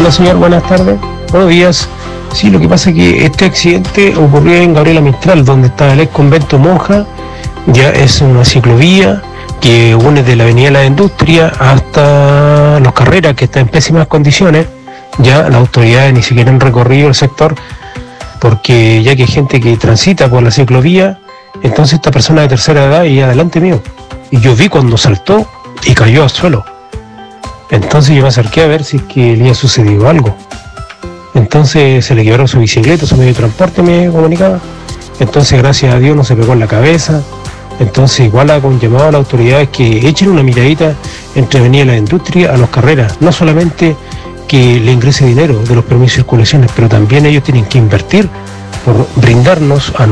Hola señor, buenas tardes. Buenos días. Sí, lo que pasa es que este accidente ocurrió en Gabriela Mistral, donde está el ex convento Monja. Ya es una ciclovía que une de la Avenida de la Industria hasta Los Carreras, que está en pésimas condiciones. Ya las autoridades ni siquiera han recorrido el sector, porque ya que hay gente que transita por la ciclovía, entonces esta persona de tercera edad iba adelante mío. Y yo vi cuando saltó y cayó al suelo. Entonces yo me acerqué a ver si es que le había sucedido algo. Entonces se le quebró su bicicleta, su medio de transporte, me comunicaba. Entonces gracias a Dios no se pegó en la cabeza. Entonces igual hago un llamado a las autoridades que echen una miradita entre Avenida La Industria a Los Carreras. No solamente que le ingrese dinero de los permisos de circulaciones, pero también ellos tienen que invertir por brindarnos a